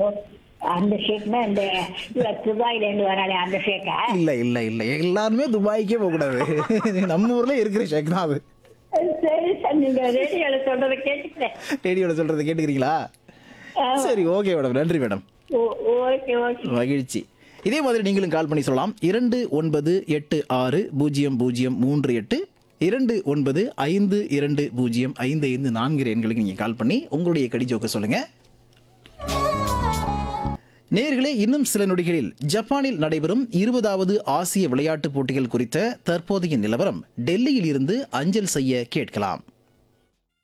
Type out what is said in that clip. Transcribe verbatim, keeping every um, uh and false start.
அந்த ஷேக்னா இந்த இவர் துபாயில இருந்து வராளே அந்த ஷேக்கா? இல்ல இல்ல இல்ல எல்லாருமே துபாய்க்கே போக கூடாது. நம்ம ஊர்ல இருக்கிற ஷேக் தான் அது. சரி சார், நீங்க ரேடியோல சொல்றதை கேட்டுக்கிறேன். ரேடியோல சொல்றதை கேட்டுக்கிறீங்களா? ஆமா. சரி, ஓகே மேடம், நன்றி மேடம், ஓ- ஓகே ஓகே. மகிழ்ச்சி. இதே மாதிரி நீங்களும் கால் பண்ணி சொல்லலாம். இரண்டு ஒன்பது எட்டு ஆறு பூஜ்ஜியம் பூஜ்ஜியம் மூன்று எட்டு இரண்டு ஒன்பது ஐந்து இரண்டு பூஜ்ஜியம் ஐந்து ஐந்து நான்கு எண்களுக்கு நீங்க கால் பண்ணி உங்களுடைய கடிஜோக்க சொல்லுங்க. நேர்களே, இன்னும் சில நொடிகளில் ஜப்பானில் நடைபெறும் இருபதாவது ஆசிய விளையாட்டுப் போட்டிகள் குறித்த தற்போதைய நிலவரம் டெல்லியில் இருந்து அஞ்சல் செய்ய கேட்கலாம்.